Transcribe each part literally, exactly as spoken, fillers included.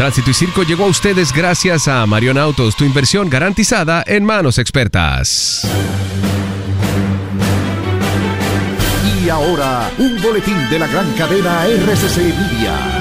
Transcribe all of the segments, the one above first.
Tránsito y Circo llegó a ustedes gracias a Marion Autos, tu inversión garantizada en manos expertas. Y ahora, un boletín de la gran cadena R C C Media.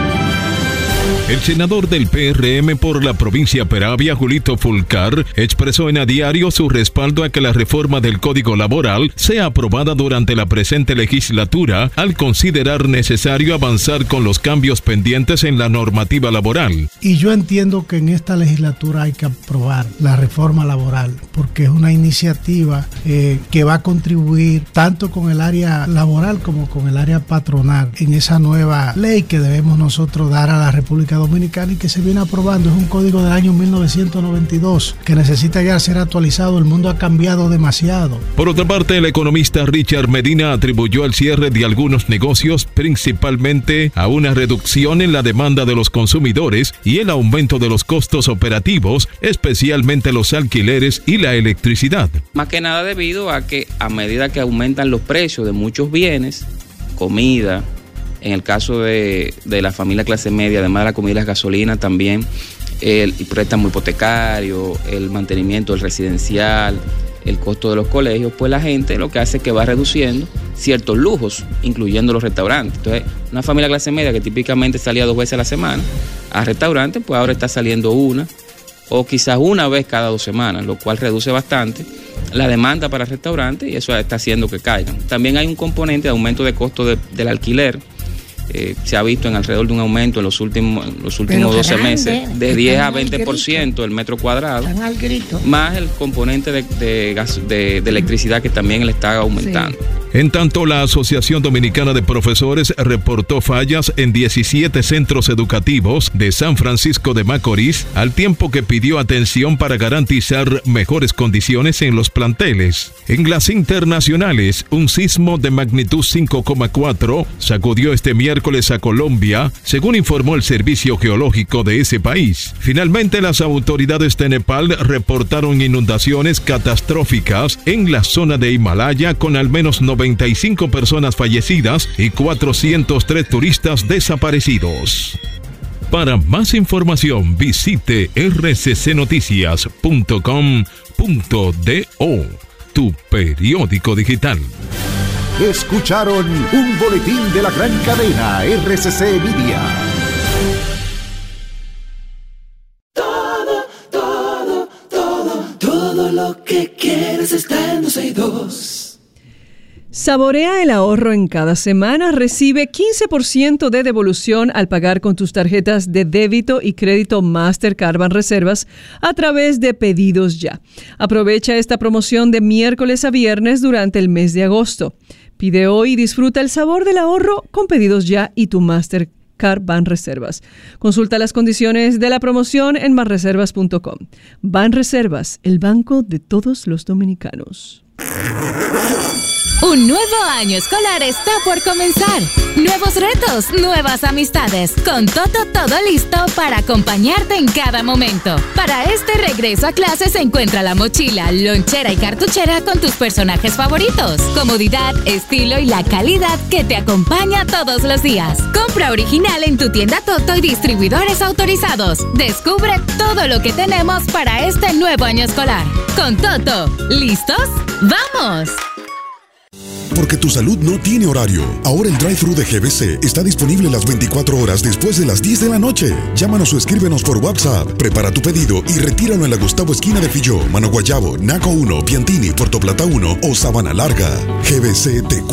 El senador del P R M por la provincia Peravia, Julito Fulcar, expresó en A Diario su respaldo a que la reforma del Código Laboral sea aprobada durante la presente legislatura, al considerar necesario avanzar con los cambios pendientes en la normativa laboral. Y yo entiendo que en esta legislatura hay que aprobar la reforma laboral, porque es una iniciativa eh, que va a contribuir tanto con el área laboral como con el área patronal en esa nueva ley que debemos nosotros dar a la República Dominicana y que se viene aprobando. Es un código del año mil novecientos noventa y dos que necesita ya ser actualizado. El mundo ha cambiado demasiado. Por otra parte, el economista Richard Medina atribuyó el cierre de algunos negocios principalmente a una reducción en la demanda de los consumidores y el aumento de los costos operativos, especialmente los alquileres y la electricidad. Más que nada debido a que a medida que aumentan los precios de muchos bienes, comida, en el caso de, de la familia clase media, además de la comida y las gasolinas, también el préstamo hipotecario, el mantenimiento del residencial, el costo de los colegios, pues la gente lo que hace es que va reduciendo ciertos lujos, incluyendo los restaurantes. Entonces, una familia clase media que típicamente salía dos veces a la semana a restaurantes, pues ahora está saliendo una o quizás una vez cada dos semanas, lo cual reduce bastante la demanda para restaurantes y eso está haciendo que caigan. También hay un componente de aumento de costo de, del alquiler. Eh, se ha visto en alrededor de un aumento en los últimos, los últimos doce meses de diez a veinte por ciento el metro cuadrado, más el componente de, de, gas, de, de electricidad que también le está aumentando. Sí. En tanto, la Asociación Dominicana de Profesores reportó fallas en diecisiete centros educativos de San Francisco de Macorís, al tiempo que pidió atención para garantizar mejores condiciones en los planteles. En las internacionales, un sismo de magnitud cinco coma cuatro sacudió este miércoles a Colombia, según informó el Servicio Geológico de ese país. Finalmente, las autoridades de Nepal reportaron inundaciones catastróficas en la zona de Himalaya, con al menos noventa y cinco personas fallecidas y cuatrocientos tres turistas desaparecidos. Para más información, visite r c c noticias punto com punto do, tu periódico digital. Escucharon un boletín de la gran cadena R C C Media. Todo, todo, todo, todo lo que quieres está en doce y dos. Saborea el ahorro en cada semana. Recibe quince por ciento de devolución al pagar con tus tarjetas de débito y crédito Mastercard Banreservas a través de Pedidos Ya. Aprovecha esta promoción de miércoles a viernes durante el mes de agosto. Pide hoy y disfruta el sabor del ahorro con Pedidos Ya y tu Mastercard Banreservas. Consulta las condiciones de la promoción en banreservas punto com. Banreservas, el banco de todos los dominicanos. Un nuevo año escolar está por comenzar. Nuevos retos, nuevas amistades. Con Toto todo listo para acompañarte en cada momento. Para este regreso a clases encuentra la mochila, lonchera y cartuchera con tus personajes favoritos. Comodidad, estilo y la calidad que te acompaña todos los días. Compra original en tu tienda Toto y distribuidores autorizados. Descubre todo lo que tenemos para este nuevo año escolar. Con Toto, ¿listos? ¡Vamos! Porque tu salud no tiene horario. Ahora el drive-thru de G B C está disponible las veinticuatro horas después de las diez de la noche. Llámanos o escríbenos por WhatsApp. Prepara tu pedido y retíralo en la Gustavo esquina de Filló, Mano Guayabo, Naco uno, Piantini, Puerto Plata uno o Sabana Larga. G B C te